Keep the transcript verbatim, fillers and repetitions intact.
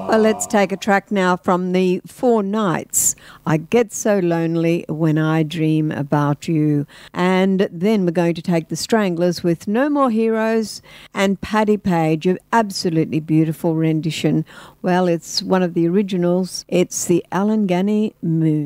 Well, let's take a track now from the Four Nights. I Get So Lonely When I Dream About You. And then we're going to take the Stranglers with No More Heroes and Paddy Page, an absolutely beautiful rendition. Well, it's one of the originals. It's the Alangani Moon.